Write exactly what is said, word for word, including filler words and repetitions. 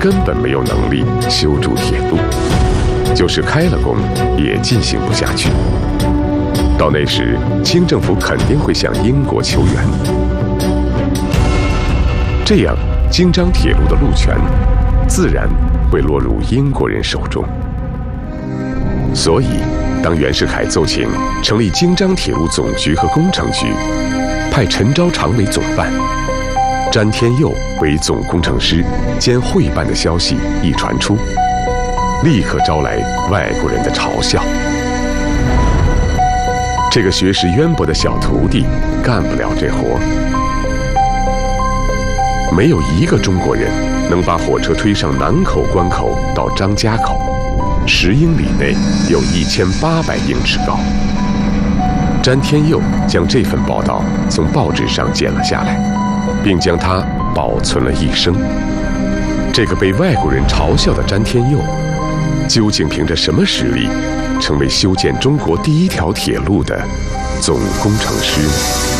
根本没有能力修筑铁路，就是开了工，也进行不下去。到那时，清政府肯定会向英国求援，这样京张铁路的路权自然会落入英国人手中。所以，当袁世凯奏请成立京张铁路总局和工程局，派陈昭常为总办，詹天佑为总工程师兼会办的消息一传出，立刻招来外国人的嘲笑。这个学识渊博的小徒弟干不了这活，没有一个中国人能把火车推上南口关口到张家口，十英里内有一千八百英尺高。詹天佑将这份报道从报纸上剪了下来，并将它保存了一生。这个被外国人嘲笑的詹天佑，究竟凭着什么实力，成为修建中国第一条铁路的总工程师呢？